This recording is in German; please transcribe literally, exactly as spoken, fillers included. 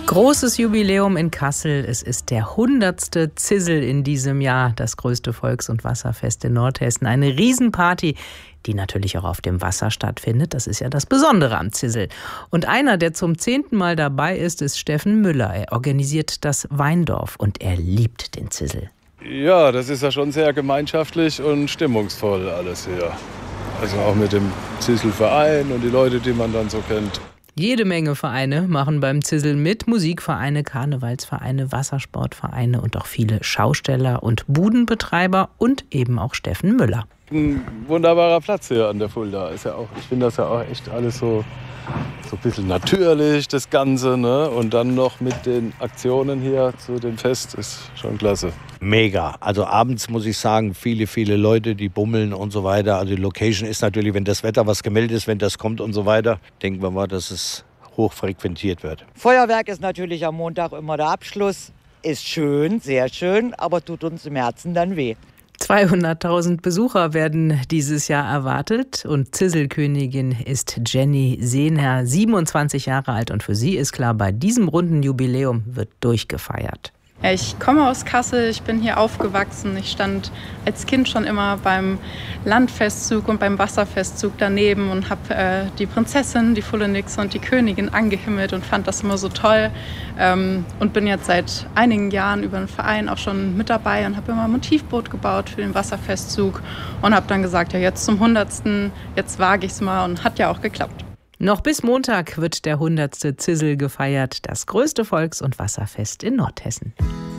Großes Jubiläum in Kassel. Es ist der hundertste Zissel in diesem Jahr, das größte Volks- und Wasserfest in Nordhessen. Eine Riesenparty, die natürlich auch auf dem Wasser stattfindet. Das ist ja das Besondere am Zissel. Und einer, der zum zehnten Mal dabei ist, ist Steffen Müller. Er organisiert das Weindorf und er liebt den Zissel. Ja, das ist ja schon sehr gemeinschaftlich und stimmungsvoll alles hier. Also auch mit dem Zisselverein und die Leute, die man dann so kennt. Jede Menge Vereine machen beim Zissel mit. Musikvereine, Karnevalsvereine, Wassersportvereine und auch viele Schausteller und Budenbetreiber und eben auch Steffen Müller. Ein wunderbarer Platz hier an der Fulda. Ist ja auch, ich finde das ja auch echt alles so, so ein bisschen natürlich, das Ganze. Ne? Und dann noch mit den Aktionen hier zu dem Fest ist schon klasse. Mega. Also abends muss ich sagen, viele, viele Leute, die bummeln und so weiter. Also die Location ist natürlich, wenn das Wetter was gemeldet ist, wenn das kommt und so weiter, denken wir mal, dass es hoch frequentiert wird. Feuerwerk ist natürlich am Montag immer der Abschluss. Ist schön, sehr schön, aber tut uns im Herzen dann weh. zweihunderttausend Besucher werden dieses Jahr erwartet und Zisselkönigin ist Jenny Sehner, siebenundzwanzig Jahre alt, und für sie ist klar, bei diesem runden Jubiläum wird durchgefeiert. Ich komme aus Kassel, ich bin hier aufgewachsen. Ich stand als Kind schon immer beim Landfestzug und beim Wasserfestzug daneben und habe äh, die Prinzessin, die Fullenix und die Königin angehimmelt und fand das immer so toll. Ähm, und bin jetzt seit einigen Jahren über den Verein auch schon mit dabei und habe immer ein Motivboot gebaut für den Wasserfestzug und habe dann gesagt, ja jetzt zum hundertsten, jetzt wage ich es mal, und hat ja auch geklappt. Noch bis Montag wird der hundertste Zissel gefeiert, das größte Volks- und Wasserfest in Nordhessen.